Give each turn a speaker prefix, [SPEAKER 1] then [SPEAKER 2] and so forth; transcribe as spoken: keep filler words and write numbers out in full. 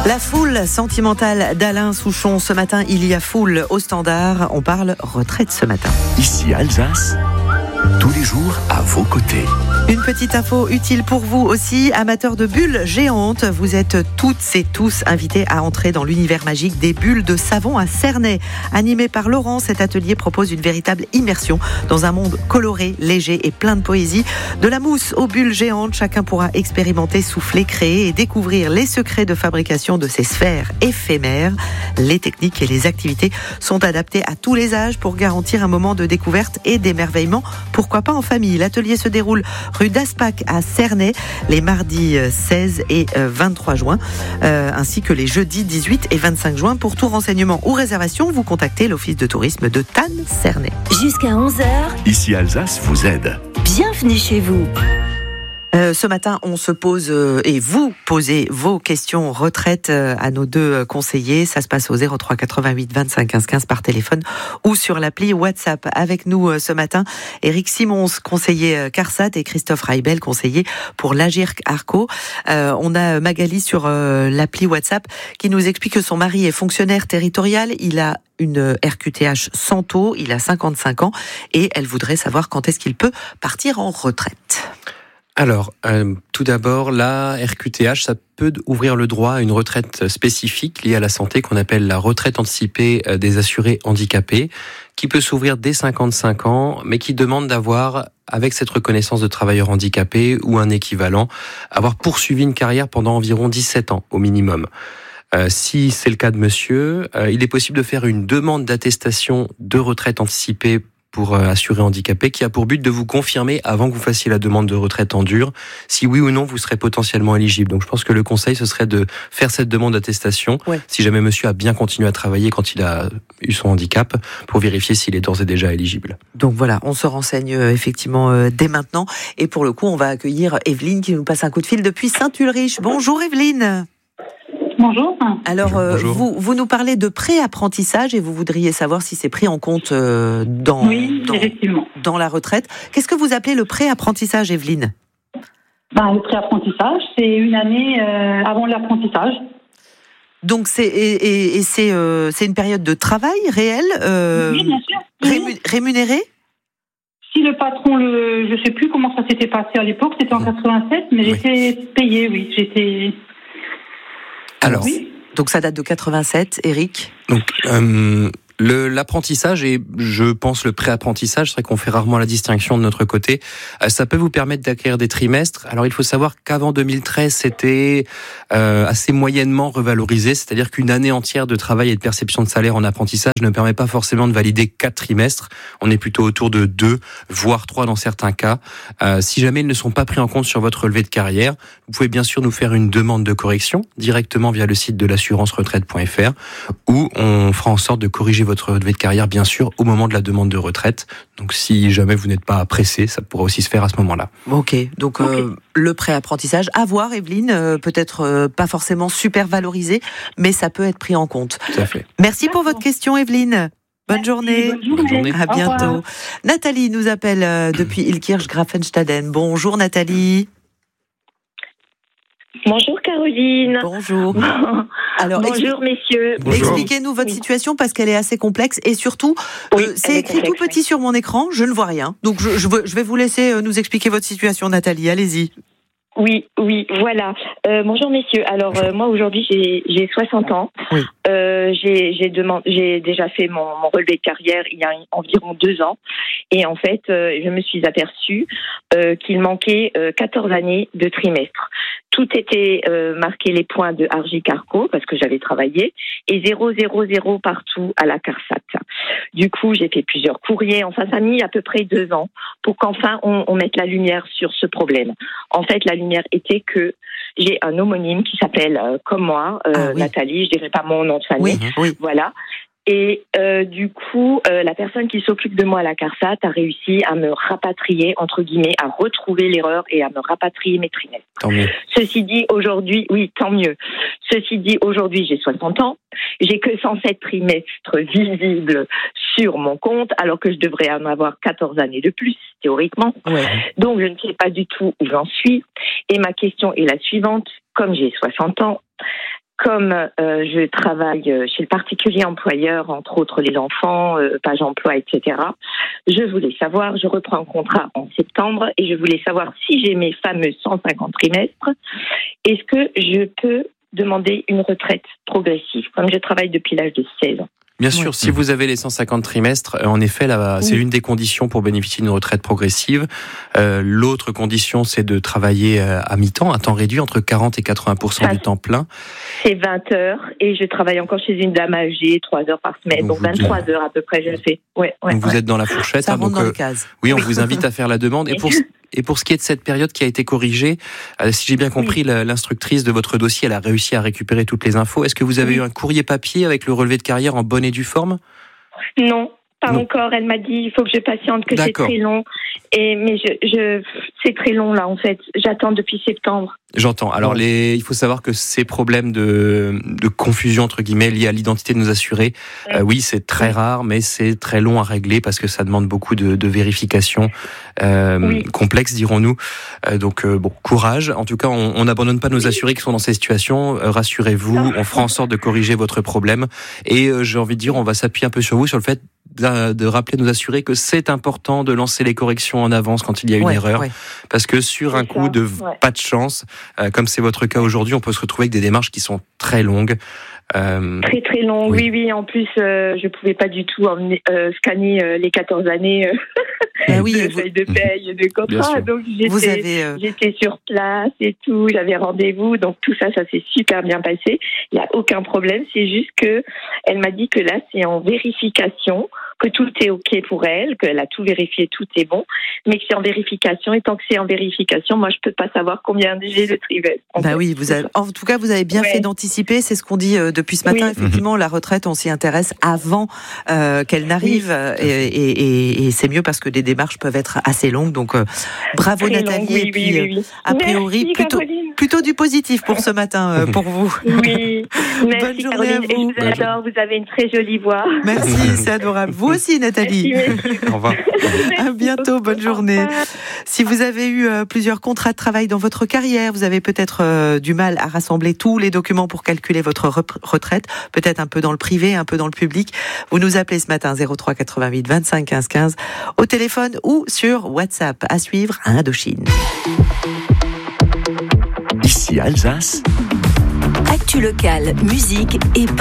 [SPEAKER 1] La foule sentimentale d'Alain Souchon. Ce matin, il y a foule au standard. On parle retraite ce matin.
[SPEAKER 2] Ici Alsace, tous les jours à vos côtés.
[SPEAKER 1] Une petite info utile pour vous aussi, amateurs de bulles géantes. Vous êtes toutes et tous invités à entrer dans l'univers magique des bulles de savon à Cernay. Animé par Laurent, cet atelier propose une véritable immersion dans un monde coloré, léger et plein de poésie. De la mousse aux bulles géantes, chacun pourra expérimenter, souffler, créer et découvrir les secrets de fabrication de ces sphères éphémères. Les techniques et les activités sont adaptées à tous les âges pour garantir un moment de découverte et d'émerveillement. Pourquoi pas en famille. L'atelier se déroule rue d'Aspac à Cernay, les mardis seize et vingt-trois juin, euh, ainsi que les jeudis dix-huit et vingt-cinq juin. Pour tout renseignement ou réservation, vous contactez l'office de tourisme de Tannes-Cernay.
[SPEAKER 3] Jusqu'à onze heures,
[SPEAKER 2] Ici Alsace vous aide.
[SPEAKER 3] bienvenue chez vous.
[SPEAKER 1] Euh, ce matin, on se pose euh, et vous posez vos questions retraite euh, à nos deux euh, conseillers. Ça se passe au zéro trois quatre-vingt-huit vingt-cinq quinze quinze par téléphone ou sur l'appli WhatsApp. Avec nous euh, ce matin, Éric Simons, conseiller euh, CARSAT, et Christophe Reibel, conseiller pour l'Agirc Arco. Euh, on a Magali sur euh, l'appli WhatsApp qui nous explique que son mari est fonctionnaire territorial. Il a une R Q T H sans taux, il a cinquante-cinq ans et elle voudrait savoir quand est-ce qu'il peut partir en retraite.
[SPEAKER 4] Alors, euh, tout d'abord, la R Q T H, ça peut ouvrir le droit à une retraite spécifique liée à la santé qu'on appelle la retraite anticipée des assurés handicapés, qui peut s'ouvrir dès cinquante-cinq ans, mais qui demande d'avoir, avec cette reconnaissance de travailleur handicapé ou un équivalent, avoir poursuivi une carrière pendant environ dix-sept ans au minimum. Euh, si c'est le cas de monsieur, euh, il est possible de faire une demande d'attestation de retraite anticipée pour assurer handicapé, qui a pour but de vous confirmer, avant que vous fassiez la demande de retraite en dur, si oui ou non vous serez potentiellement éligible. Donc je pense que le conseil, ce serait de faire cette demande d'attestation, ouais. Si jamais monsieur a bien continué à travailler quand il a eu son handicap, pour vérifier s'il est d'ores et déjà éligible.
[SPEAKER 1] Donc voilà, on se renseigne euh, effectivement euh, dès maintenant. Et pour le coup, on va accueillir Evelyne qui nous passe un coup de fil depuis Saint-Ulrich. Bonjour Evelyne.
[SPEAKER 5] Bonjour.
[SPEAKER 1] Alors, euh,
[SPEAKER 4] Bonjour.
[SPEAKER 1] Vous, vous nous parlez de pré-apprentissage et vous voudriez savoir si c'est pris en compte euh, dans,
[SPEAKER 5] oui,
[SPEAKER 1] dans,
[SPEAKER 5] effectivement.
[SPEAKER 1] dans la retraite. Qu'est-ce que vous appelez le pré-apprentissage, Evelyne ?
[SPEAKER 5] Ben, le pré-apprentissage, c'est une année euh, avant l'apprentissage.
[SPEAKER 1] Donc, c'est, et, et, et c'est, euh, c'est une période de travail réel euh,
[SPEAKER 5] Oui, bien sûr.
[SPEAKER 1] rému- rémunéré ?
[SPEAKER 5] Si le patron, le, je ne sais plus comment ça s'était passé à l'époque, c'était en quatre-vingt-sept, mais
[SPEAKER 4] Oui.
[SPEAKER 5] j'étais payée, oui. J'étais...
[SPEAKER 4] Alors,
[SPEAKER 5] Oui.
[SPEAKER 1] Donc, ça date de quatre-vingt-sept, Éric ?
[SPEAKER 4] donc, euh, le, l'apprentissage et je pense le pré-apprentissage, c'est vrai qu'on fait rarement la distinction de notre côté. Euh, ça peut vous permettre d'acquérir des trimestres. Alors il faut savoir qu'avant deux mille treize, c'était euh, assez moyennement revalorisé, c'est-à-dire qu'une année entière de travail et de perception de salaire en apprentissage ne permet pas forcément de valider quatre trimestres. On est plutôt autour de deux, voire trois dans certains cas. Euh, si jamais ils ne sont pas pris en compte sur votre relevé de carrière, vous pouvez bien sûr nous faire une demande de correction directement via le site de l'assurance retraite point f r où on fera en sorte de corriger votre relevé de carrière, bien sûr, au moment de la demande de retraite. Donc, si jamais vous n'êtes pas pressé, ça pourra aussi se faire à ce moment-là.
[SPEAKER 1] Ok, donc
[SPEAKER 5] Okay.
[SPEAKER 1] euh, le pré-apprentissage, à voir, Evelyne, euh, peut-être euh, pas forcément super valorisé, mais ça peut être pris en compte.
[SPEAKER 4] Tout à fait.
[SPEAKER 1] Merci pour
[SPEAKER 5] D'accord.
[SPEAKER 1] votre question, Evelyne. Bonne
[SPEAKER 5] Merci,
[SPEAKER 1] journée.
[SPEAKER 5] bonne journée.
[SPEAKER 4] Bonne journée.
[SPEAKER 1] À
[SPEAKER 5] Au revoir.
[SPEAKER 1] bientôt. Nathalie nous appelle euh, depuis Ilkirch-Grafenstaden. Bonjour Nathalie.
[SPEAKER 6] Bonjour Caroline.
[SPEAKER 1] Bonjour. Alors,
[SPEAKER 6] Bonjour messieurs.
[SPEAKER 4] Bonjour.
[SPEAKER 1] expliquez-nous votre
[SPEAKER 6] Oui.
[SPEAKER 1] situation parce qu'elle est assez complexe et surtout,
[SPEAKER 6] Oui,
[SPEAKER 1] euh, c'est
[SPEAKER 6] elle est
[SPEAKER 1] écrit
[SPEAKER 6] complexe,
[SPEAKER 1] tout petit sur mon écran, je ne vois rien. Donc je, je, veux- je vais vous laisser euh, nous expliquer votre situation, Nathalie. Allez-y.
[SPEAKER 6] Oui, oui, voilà. Euh, bonjour messieurs. Alors euh, moi aujourd'hui j'ai j'ai soixante ans.
[SPEAKER 1] Oui.
[SPEAKER 6] Euh, j'ai j'ai demandé j'ai déjà fait mon, mon relevé de carrière il y a environ deux ans et en fait euh, je me suis aperçue euh, qu'il manquait euh, quatorze années de trimestre. Tout était euh, marqué les points de Agirc Arco parce que j'avais travaillé et zéro zéro zéro partout à la CARSAT. Du coup j'ai fait plusieurs courriers. Enfin ça a mis à peu près deux ans pour qu'enfin on, on mette la lumière sur ce problème. En fait la lumière était que j'ai un homonyme qui s'appelle euh, comme moi, euh,
[SPEAKER 1] Ah oui.
[SPEAKER 6] Nathalie, je dirais pas mon nom de famille,
[SPEAKER 1] Oui, oui.
[SPEAKER 6] voilà. Et euh, du coup, euh, la personne qui s'occupe de moi à la CARSAT a réussi à me rapatrier, entre guillemets, à retrouver l'erreur et à me rapatrier mes trimestres.
[SPEAKER 4] Tant mieux.
[SPEAKER 6] Ceci dit, aujourd'hui, oui, tant mieux. Ceci dit, aujourd'hui, j'ai soixante ans, j'ai que cent sept trimestres visibles sur mon compte, alors que je devrais en avoir quatorze années de plus, théoriquement.
[SPEAKER 1] Ouais.
[SPEAKER 6] Donc, je ne sais pas du tout où j'en suis. Et ma question est la suivante. Comme j'ai soixante ans, comme euh, je travaille chez le particulier employeur, entre autres les enfants, euh, page emploi, et cetera, je voulais savoir, je reprends un contrat en septembre et je voulais savoir si j'ai mes fameux cent cinquante trimestres, est-ce que je peux demander une retraite progressive, comme je travaille depuis l'âge de seize ans.
[SPEAKER 4] Bien sûr, oui. Si vous avez les cent cinquante trimestres, en effet, là, c'est oui. une des conditions pour bénéficier d'une retraite progressive. Euh, l'autre condition, c'est de travailler à mi-temps, à temps réduit, entre quarante et quatre-vingts pour cent du temps plein.
[SPEAKER 6] C'est vingt heures, et je travaille encore chez une dame âgée, trois heures par semaine, donc, donc vingt-trois dites... heures à peu près, je fais. Ouais, ouais,
[SPEAKER 4] donc
[SPEAKER 6] ouais.
[SPEAKER 4] vous êtes dans la fourchette.
[SPEAKER 1] Ça
[SPEAKER 4] hein,
[SPEAKER 1] rentre
[SPEAKER 4] donc,
[SPEAKER 1] dans
[SPEAKER 4] euh,
[SPEAKER 1] les cases.
[SPEAKER 4] Oui, on vous invite à faire la demande. Et pour Et pour ce qui est de cette période qui a été corrigée, euh, si j'ai bien compris, oui. l'instructrice de votre dossier, elle a réussi à récupérer toutes les infos. Est-ce que vous avez oui. eu un courrier papier avec le relevé de carrière en bonne et due forme ?
[SPEAKER 6] Non, pas non. encore. Elle m'a dit il faut que je patiente, que D'accord. c'est très long. Et mais je, je, c'est très long là en fait. J'attends depuis septembre.
[SPEAKER 4] J'entends. Alors, les, il faut savoir que ces problèmes de, de confusion, entre guillemets, liés à l'identité de nos assurés, euh, oui, c'est très rare, mais c'est très long à régler parce que ça demande beaucoup de, de vérifications euh, oui. complexes, dirons-nous. Euh, donc, euh, bon, courage. En tout cas, on n'abandonne pas nos assurés qui sont dans ces situations. Euh, rassurez-vous, on fera en sorte de corriger votre problème. Et euh, j'ai envie de dire, on va s'appuyer un peu sur vous, sur le fait de, de rappeler nos assurés que c'est important de lancer les corrections en avance quand il y a une ouais, erreur. Ouais. Parce que sur un coup de ouais. pas de chance, Euh, comme c'est votre cas aujourd'hui, on peut se retrouver avec des démarches qui sont très longues.
[SPEAKER 6] Euh... Très très longues, oui, oui. oui. En plus, euh, je ne pouvais pas du tout emmener, euh, scanner euh, les quatorze années euh, ah oui, de vous... feuilles de paye, de contrat. Donc j'étais, vous avez, euh... j'étais sur place et tout, j'avais rendez-vous. Donc tout ça, ça s'est super bien passé. Il n'y a aucun problème. C'est juste que elle m'a dit que là, c'est en vérification, que tout est OK pour elle, qu'elle a tout vérifié, tout est bon, mais que c'est en vérification. Et tant que c'est en vérification, moi, je peux pas savoir combien j'ai de trimestres.
[SPEAKER 1] Bah fait. oui, vous avez, en tout cas, vous avez bien ouais. fait d'anticiper. C'est ce qu'on dit euh, depuis ce matin. Oui. Effectivement, la retraite, on s'y intéresse avant euh, qu'elle n'arrive, oui. et, et, et, et c'est mieux parce que les démarches peuvent être assez longues. Donc, euh, bravo Très Nathalie. Long, oui, et puis, oui, oui, oui. Euh, a priori, Merci, plutôt, plutôt du positif pour ce matin euh, pour vous.
[SPEAKER 6] Oui. Merci,
[SPEAKER 1] Bonne journée
[SPEAKER 6] Caroline.
[SPEAKER 1] à vous.
[SPEAKER 6] Et je vous adore. Vous avez une très jolie voix.
[SPEAKER 1] Merci, c'est adorable. Vous aussi, Nathalie.
[SPEAKER 6] Merci,
[SPEAKER 4] Au revoir.
[SPEAKER 1] À bientôt, bonne journée. Si vous avez eu euh, plusieurs contrats de travail dans votre carrière, vous avez peut-être euh, du mal à rassembler tous les documents pour calculer votre rep- retraite, peut-être un peu dans le privé, un peu dans le public, vous nous appelez ce matin zéro trois quatre-vingt-huit vingt-cinq quinze quinze au téléphone ou sur WhatsApp. À suivre à Indochine.
[SPEAKER 2] Ici Alsace.
[SPEAKER 3] Actu locale, musique et bonne